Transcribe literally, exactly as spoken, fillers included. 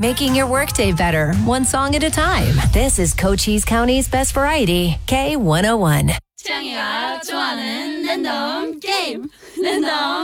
making your workday better, one song at a time. This is Cochise County's best variety, K one oh one. 취향이가 좋아하는 랜덤 게임 랜덤